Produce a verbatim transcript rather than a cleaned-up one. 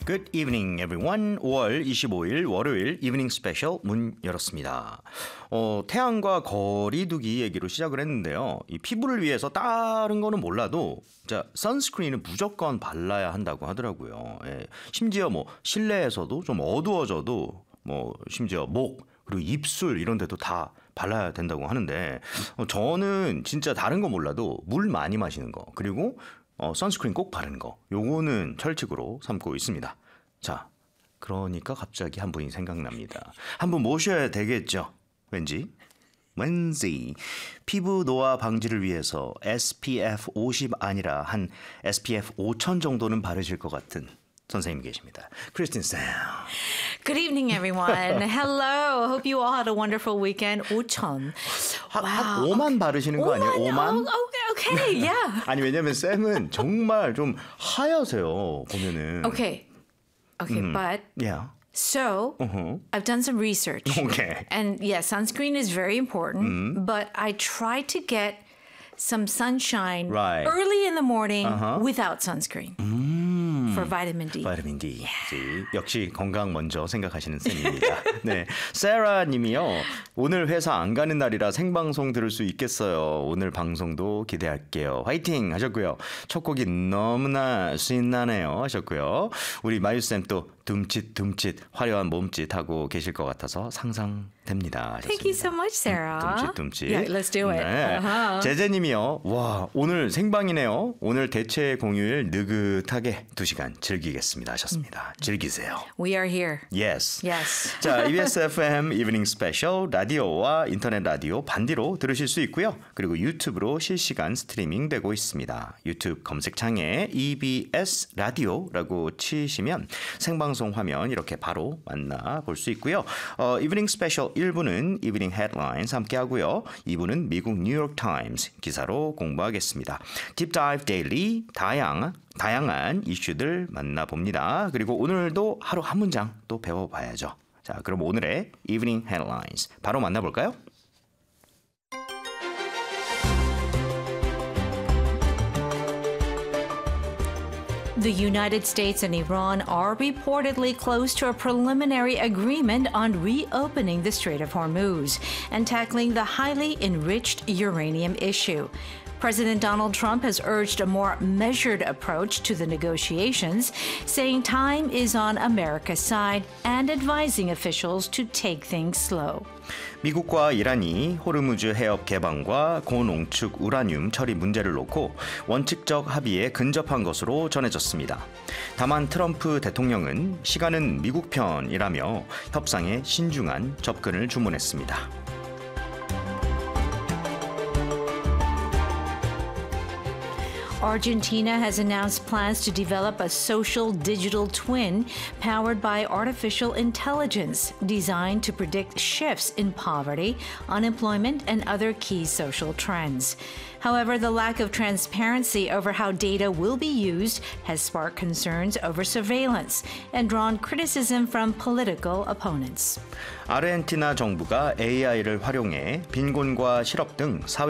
Good evening, everyone. 오월 이십오일 월요일 이브닝 스페셜 문 열었습니다. 어, 태양과 거리두기 얘기로 시작을 했는데요. 이 피부를 위해서 다른 거는 몰라도 자, 선스크린은 무조건 발라야 한다고 하더라고요. 예, 심지어 뭐 실내에서도 좀 어두워져도 뭐 심지어 목 그리고 입술 이런 데도 다 발라야 된다고 하는데 어, 저는 진짜 다른 거 몰라도 물 많이 마시는 거 그리고 어, 선스크린 꼭 바르는 거 요거는 철칙으로 삼고 있습니다. 자, 그러니까 갑자기 한 분이 생각납니다. 한 분 모셔야 되겠죠? 왠지? 왠지 피부 노화 방지를 위해서 에스피에프 오십 아니라 한 에스피에프 오천 정도는 바르실 것 같은 선생님 계십니다. 크리스틴 쌤. Good evening, everyone. Hello. Hope you all had a wonderful weekend. 오천. 한, Wow. 한 오만 바르시는 거 아니에요? 오만? Oh, okay, okay, yeah. 아니 왜냐면 쌤은 정말 좀 하얗세요. 보면은. Okay. Okay, 음. but Yeah. so Uh-huh. I've done some research. Okay. And yes, sunscreen is very important, but I try to get some sunshine Right. early in the morning Uh-huh. without sunscreen for vitamin D. 바이타민 D. 역시 건강 먼저 생각하시는 쌤입니다. 네, 세라 님이요. 오늘 회사 안 가는 날이라 생방송 들을 수 있겠어요. 오늘 방송도 기대할게요. 화이팅 하셨고요. 첫 곡이 너무나 신나네요 하셨고요. 우리 마유쌤 또 둠칫둠칫 화려한 몸짓 하고 계실 것 같아서 상상됩니다. 하셨습니다. Thank you so much, Sarah. 둠칫둠칫. Yeah, let's do it. 네. Uh-huh. 제제님이요. 와, 오늘 생방이네요. 오늘 대체 공휴일 느긋하게 두 시간 즐기겠습니다 하셨습니다. 즐기세요. We are here. Yes. Yes. 자, 이비에스 에프엠 이브닝 스페셜 라디오와 인터넷 라디오 반디로 들으실 수 있고요. 그리고 유튜브로 실시간 스트리밍 되고 있습니다. 유튜브 검색창에 이비에스 라디오라고 치시면 생방송 화면 이렇게 바로 만나볼 수 있고요. 어, 이브닝 스페셜 일 부는 이브닝 헤드라인스 함께 하고요. 이 부는 미국 뉴욕 타임스 기사로 공부하겠습니다. 딥다이브 데일리 다양 다양한 이슈들 만나봅니다. 그리고 오늘도 하루 한 문장 또 배워봐야죠. 자, 그럼 오늘의 Evening Headlines 바로 만나볼까요? The United States and Iran are reportedly close to a preliminary agreement on reopening the Strait of Hormuz and tackling the highly enriched uranium issue. President Donald Trump has urged a more measured approach to the negotiations, saying time is on America's side and advising officials to take things slow. 미국과 이란이 호르무즈 해협 개방과 고농축 우라늄 처리 문제를 놓고 원칙적 합의에 근접한 것으로 전해졌습니다. 다만 트럼프 대통령은 시간은 미국 편이라며 협상에 신중한 접근을 주문했습니다. Argentina has announced plans to develop a social digital twin powered by artificial intelligence designed to predict shifts in poverty, unemployment, and other key social trends. However, the lack of transparency over how data will be used has sparked concerns over surveillance and drawn criticism from political opponents. 아르헨티나 정부가 에이아이를 활용해 빈곤과 실업 등 사회